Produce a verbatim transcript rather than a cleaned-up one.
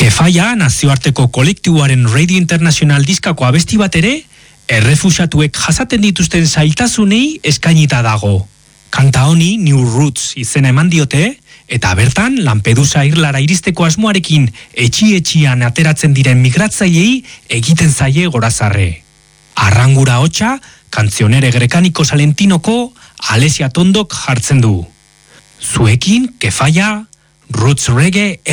Kefaia nazioarteko kolektiboaren Radio International diskako abesti bat ere, errefusatuek jasaten dituzten zailtasunei eskainita dago. Kanta honi New Roots izena eman diote, eta bertan Lampedusa irlara iristeko asmoarekin etxi-etxian ateratzen diren migratzailei egiten zaie gorazarre. Arrangura hotsa, kantzionere grekaniko salentinoko Alesia Tondok jartzen du. Zuekin, Kefaia, Roots Reggae